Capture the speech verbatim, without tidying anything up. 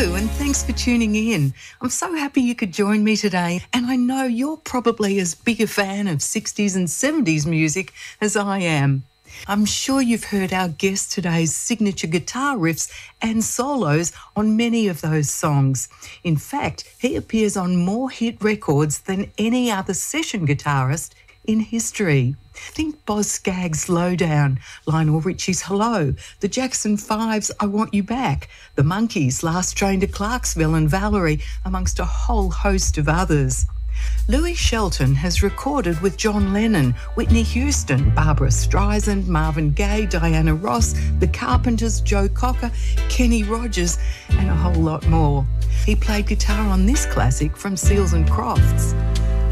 Hello, and thanks for tuning in. I'm so happy you could join me today, and I know you're probably as big a fan of sixties and seventies music as I am. I'm sure you've heard our guest today's signature guitar riffs and solos on many of those songs. In fact, he appears on more hit records than any other session guitarist in history. Think Boz Scaggs' Lowdown, Lionel Richie's Hello, the Jackson Five's I Want You Back, the Monkees' Last Train to Clarksville and Valerie, amongst a whole host of others. Louis Shelton has recorded with John Lennon, Whitney Houston, Barbra Streisand, Marvin Gaye, Diana Ross, The Carpenters, Joe Cocker, Kenny Rogers, and a whole lot more. He played guitar on this classic from Seals and Crofts.